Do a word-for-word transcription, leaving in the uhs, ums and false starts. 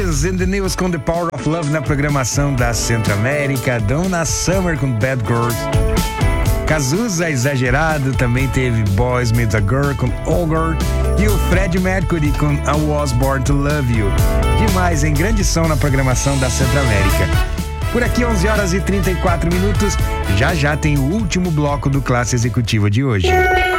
Kiss and the News com The Power of Love na programação da Centro-América. Donna Summer com Bad Girls. Cazuza Exagerado também teve Boys Meets a Girl com Ogre. E o Fred Mercury com I Was Born to Love You. Demais, em grande som na programação da Centro-América. Por aqui, onze horas e trinta e quatro minutos. Já já tem o último bloco do Classe Executiva de hoje.